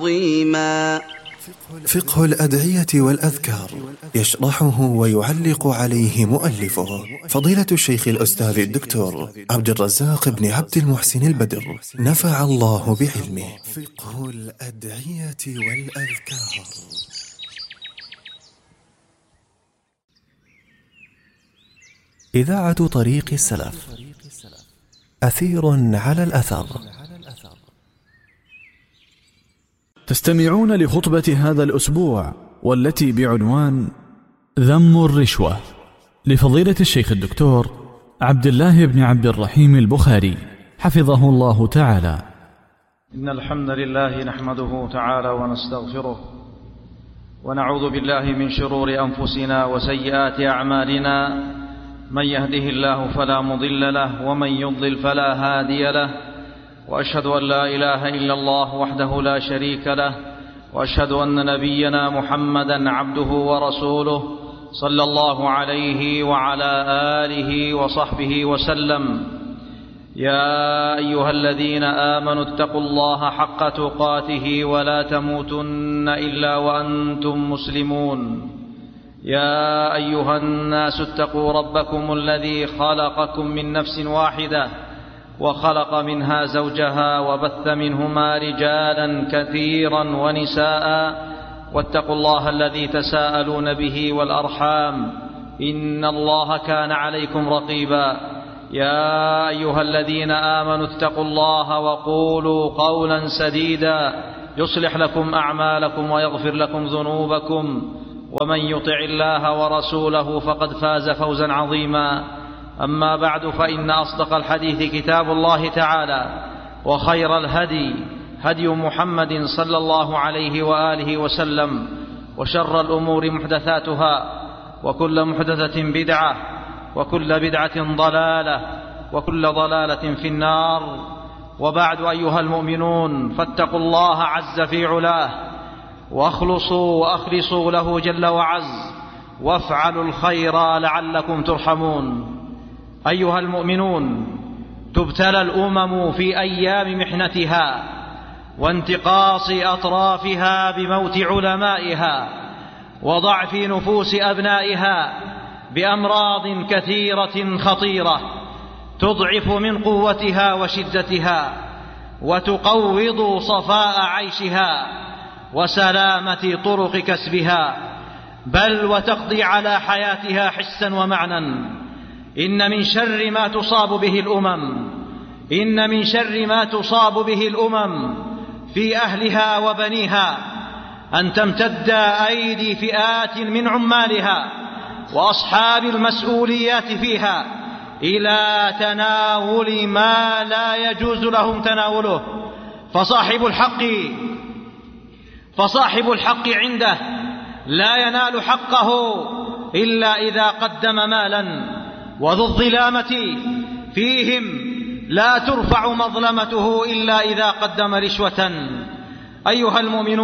عظيما. فقه الأدعية والأذكار يشرحه ويعلق عليه مؤلفه فضيلة الشيخ الأستاذ الدكتور عبد الرزاق بن عبد المحسن البدر، نفع الله بعلمه. فقه الأدعية والأذكار. إذاعة طريق السلف، أثير على الأثر. تستمعون لخطبة هذا الأسبوع والتي بعنوان ذم الرشوة لفضيلة الشيخ الدكتور عبد الله بن عبد الرحيم البخاري حفظه الله تعالى. إن الحمد لله نحمده تعالى ونستغفره ونعوذ بالله من شرور أنفسنا وسيئات أعمالنا، من يهده الله فلا مضل له ومن يضلل فلا هادي له، وأشهد أن لا إله إلا الله وحده لا شريك له، وأشهد أن نبينا محمدا عبده ورسوله صلى الله عليه وعلى آله وصحبه وسلم. يا أيها الذين آمنوا اتقوا الله حق تقاته ولا تموتن إلا وأنتم مسلمون. يا أيها الناس اتقوا ربكم الذي خلقكم من نفس واحدة وخلق منها زوجها وبث منهما رجالا كثيرا ونساء، واتقوا الله الذي تساءلون به والأرحام إن الله كان عليكم رقيبا. يا أيها الذين آمنوا اتقوا الله وقولوا قولا سديدا يصلح لكم أعمالكم ويغفر لكم ذنوبكم، ومن يطع الله ورسوله فقد فاز فوزا عظيما. أما بعد، فإن أصدق الحديث كتاب الله تعالى، وخير الهدي هدي محمد صلى الله عليه وآله وسلم، وشر الأمور محدثاتها، وكل محدثة بدعة، وكل بدعة ضلالة، وكل ضلالة في النار. وبعد، أيها المؤمنون، فاتقوا الله عز في علاه، واخلصوا وأخلصوا له جل وعز، وافعلوا الخير لعلكم ترحمون. أيها المؤمنون، تبتلى الأمم في أيام محنتها وانتقاص أطرافها بموت علمائها وضعف نفوس أبنائها بأمراض كثيرة خطيرة تضعف من قوتها وشدتها، وتقوض صفاء عيشها وسلامة طرق كسبها، بل وتقضي على حياتها حسا ومعنى. إن من شر ما تصاب به الأمم في أهلها وبنيها أن تمتد أيدي فئات من عمالها وأصحاب المسؤوليات فيها إلى تناول ما لا يجوز لهم تناوله، فصاحب الحق عنده لا ينال حقه إلا إذا قدم مالا، وذو الظلامة فيهم لا ترفع مظلمته إلا إذا قدم رشوة. أيها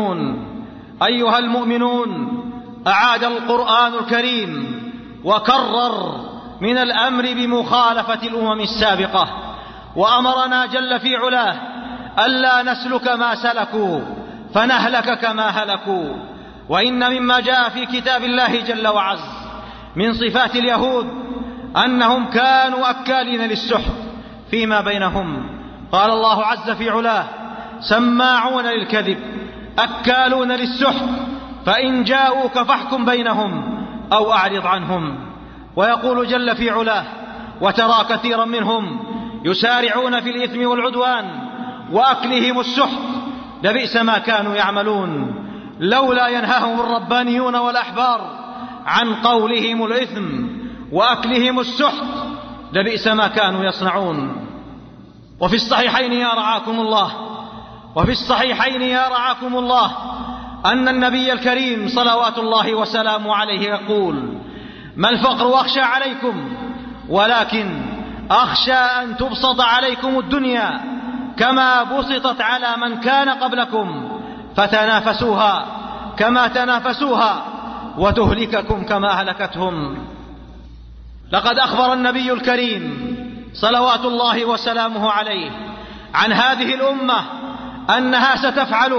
المؤمنون، أعاد القرآن الكريم وكرر من الأمر بمخالفة الأمم السابقة، وأمرنا جل في علاه ألا نسلك ما سلكوا فنهلك كما هلكوا. وإن مما جاء في كتاب الله جل وعز من صفات اليهود أنهم كانوا أكالين للسحت فيما بينهم. قال الله عز في علاه: سماعون للكذب أكالون للسحت، فإن جاءوك فاحكم بينهم أو أعرض عنهم. ويقول جل في علاه: وترى كثيرا منهم يسارعون في الإثم والعدوان وأكلهم السحت، لبئس ما كانوا يعملون، لولا ينهاهم الربانيون والأحبار عن قولهم الإثم وأكلهم السحت، لبئس ما كانوا يصنعون. وفي الصحيحين يا رعاكم الله أن النبي الكريم صلوات الله وسلامه عليه يقول: ما الفقر أخشى عليكم، ولكن أخشى أن تبسط عليكم الدنيا كما بسطت على من كان قبلكم، فتنافسوها كما تنافسوها وتهلككم كما هلكتهم. لقد أخبر النبي الكريم صلوات الله وسلامه عليه عن هذه الأمة أنها ستفعل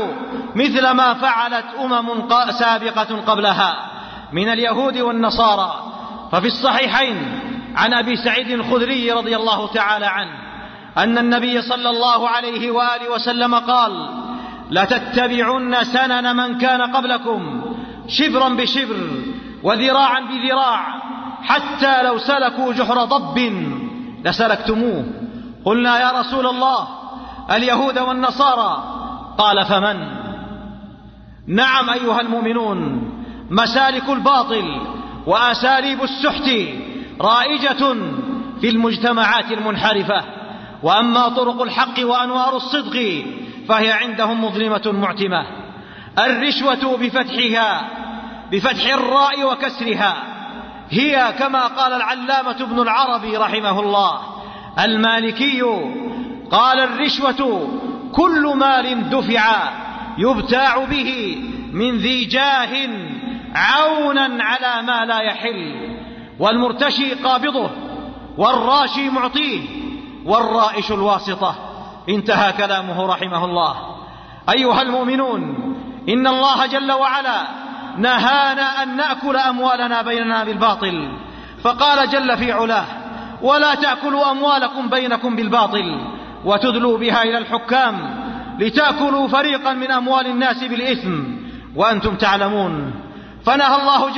مثل ما فعلت سابقة قبلها من اليهود والنصارى. ففي الصحيحين عن أبي سعيد الخدري رضي الله تعالى عنه أن النبي صلى الله عليه وآله وسلم قال: لتتبعن سنن من كان قبلكم شبرا بشبر وذراعا بذراع حتى لو سلكوا جحر ضب لسلكتموه. قلنا: يا رسول الله، اليهود والنصارى؟ قال: فمن؟ نعم أيها المؤمنون، مسالك الباطل وأساليب السحت رائجة في المجتمعات المنحرفة، وأما طرق الحق وأنوار الصدق فهي عندهم مظلمة معتمة. الرشوة بفتح الراء وكسرها هي كما قال العلامة ابن العربي رحمه الله المالكي، قال: الرشوة كل مال دفع يبتاع به من ذي جاه عونا على ما لا يحل، والمرتشي قابضه، والراشي معطيه، والرائش الواسطة. انتهى كلامه رحمه الله. أيها المؤمنون، إن الله جل وعلا نهانا أن نأكل أموالنا بيننا بالباطل، فقال جل في علاه: ولا تأكلوا أموالكم بينكم بالباطل وتدلوا بها إلى الحكام لتأكلوا فريقا من أموال الناس بالإثم وأنتم تعلمون. فنهى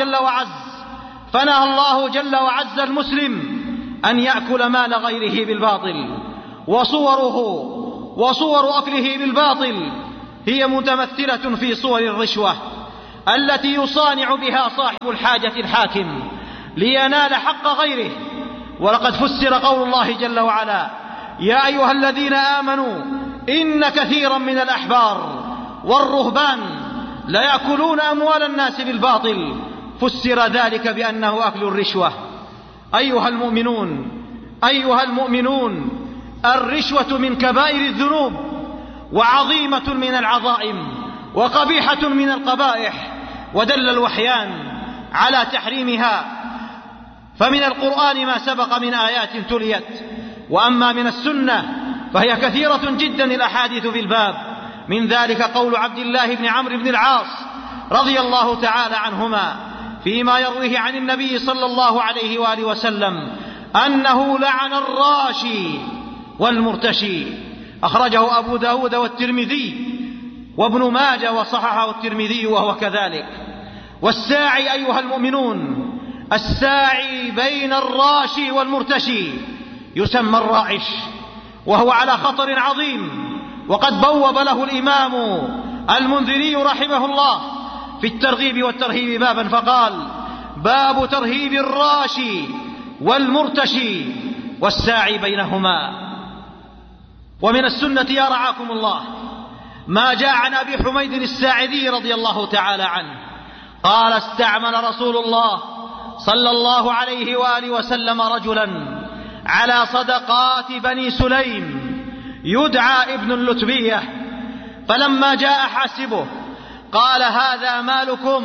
الله جل وعز المسلم أن يأكل مال غيره بالباطل، وصور أكله بالباطل هي متمثلة في صور الرشوة التي يصانع بها صاحب الحاجة الحاكم لينال حق غيره. ولقد فسر قول الله جل وعلا: يا أيها الذين آمنوا إن كثيرا من الأحبار والرهبان ليأكلون أموال الناس بالباطل، فسر ذلك بأنه أكل الرشوة. أيها المؤمنون، الرشوة من كبائر الذنوب وعظيمة من العظائم وقبيحة من القبائح، ودل الوحيان على تحريمها، فمن القرآن ما سبق من آيات تليت، وأما من السنة فهي كثيرة جدا الأحاديث في الباب. من ذلك قول عبد الله بن عمرو بن العاص رضي الله تعالى عنهما فيما يرويه عن النبي صلى الله عليه وآله وسلم أنه لعن الراشي والمرتشي. أخرجه أبو داود والترمذي وابن ماجه وصححه الترمذي وهو كذلك. والساعي أيها المؤمنون، الساعي بين الراشي والمرتشي يسمى الرائش، وهو على خطر عظيم، وقد بوب له الإمام المنذري رحمه الله في الترغيب والترهيب بابا فقال: باب ترهيب الراشي والمرتشي والساعي بينهما. ومن السنة يا رعاكم الله ما جاء عن أبي حميد الساعدي رضي الله تعالى عنه قال: استعمل رسول الله صلى الله عليه وآله وسلم رجلا على صدقات بني سليم يدعى ابن اللتبية، فلما جاء حاسبه قال: هذا مالكم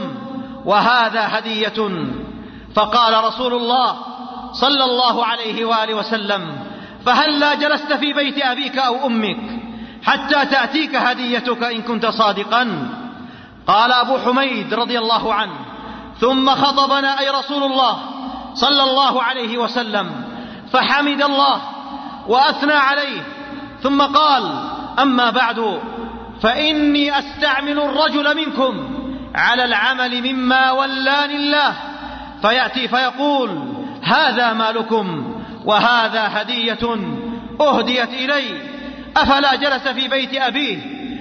وهذا هدية. فقال رسول الله صلى الله عليه وآله وسلم: فهلا جلست في بيت أبيك أو أمك حتى تأتيك هديتك إن كنت صادقا؟ قال أبو حميد رضي الله عنه: ثم خطبنا أي رسول الله صلى الله عليه وسلم فحمد الله وأثنى عليه، ثم قال: أما بعد، فإني أستعمل الرجل منكم على العمل مما ولاني الله، فيأتي فيقول: هذا مالكم وهذا هدية أهديت إلي، أفلا جلس في بيت أبيه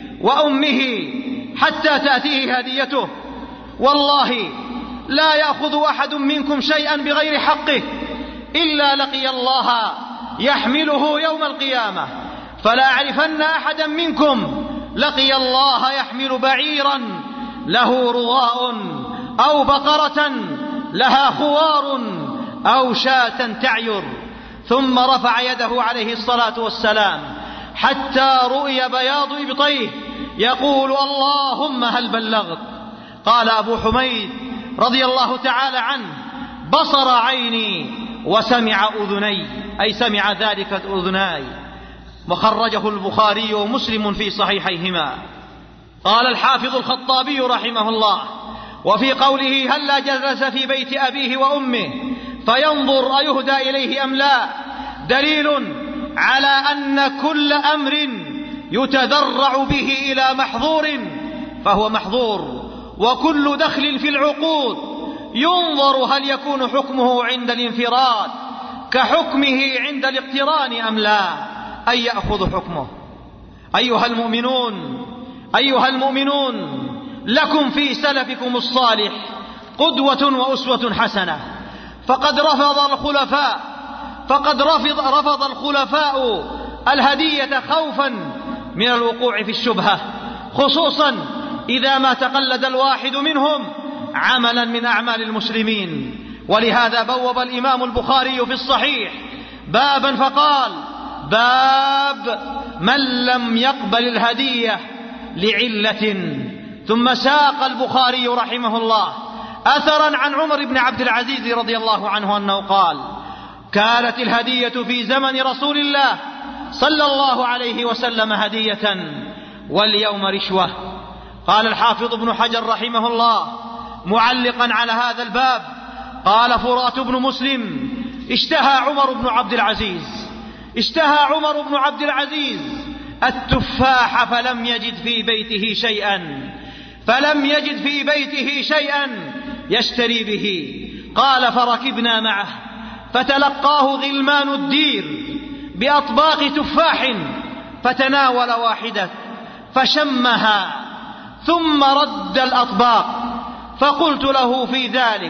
وأمه حتى تأتيه هديته؟ والله لا يأخذ أحد منكم شيئا بغير حقه إلا لقي الله يحمله يوم القيامة، فلا أعرفن أحدا منكم لقي الله يحمل بعيرا له رغاء أو بقرة لها خوار أو شاة تعير. ثم رفع يده عليه الصلاة والسلام حتى رؤي بياض إبطيه يقول: اللهم هل بلغت؟ قال أبو حميد رضي الله تعالى عنه: بصر عيني وسمع أذني، أي سمع ذلك أذناي. وخرجه البخاري ومسلم في صحيحيهما. قال الحافظ الخطابي رحمه الله: وفي قوله هلا جلس في بيت أبيه وأمه فينظر أيهدى إليه أم لا دليل على أن كل أمر يتذرع به إلى محظور فهو محظور، وكل دخل في العقود ينظر هل يكون حكمه عند الانفراد كحكمه عند الاقتران أم لا، أي يأخذ حكمه. أيها المؤمنون لكم في سلفكم الصالح قدوة وأسوة حسنة، فقد رفض الخلفاء الهدية خوفا من الوقوع في الشبهة، خصوصا إذا ما تقلد الواحد منهم عملا من أعمال المسلمين. ولهذا بوب الإمام البخاري في الصحيح بابا فقال: باب من لم يقبل الهدية لعلة. ثم ساق البخاري رحمه الله أثرا عن عمر بن عبد العزيز رضي الله عنه أنه قال: كانت الهدية في زمن رسول الله صلى الله عليه وسلم هدية واليوم رشوة. قال الحافظ ابن حجر رحمه الله معلقا على هذا الباب: قال فرات بن مسلم: اشتهى عمر بن عبد العزيز التفاح فلم يجد في بيته شيئا يشتري به. قال: فركبنا معه فتلقاه غلمان الدير بأطباق تفاح فتناول واحدة فشمها ثم رد الأطباق، فقلت له في ذلك: